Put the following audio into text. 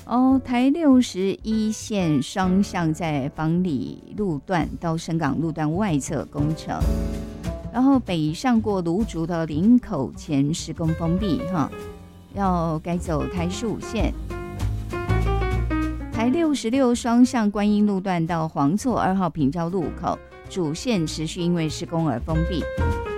台61线双向在房里路段到深港路段外侧工程，然后北上过芦竹到林口前施工封闭要改走台15线。台66双向观音路段到黄厝2号平交路口主线持续因为施工而封闭。